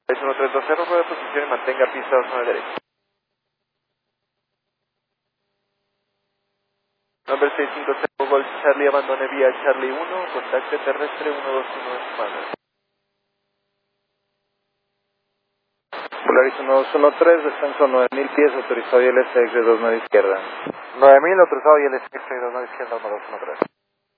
1320, rueda de posición y mantenga pista 29 derecha. Number 650, Golf Charlie, abandone vía Charlie 1, contacte terrestre 121 en Humana. Polaris 1213, descenso 9000 pies, autorizado y LSX de 29 izquierda. 9000, autorizado y el SX 29 izquierda 1213.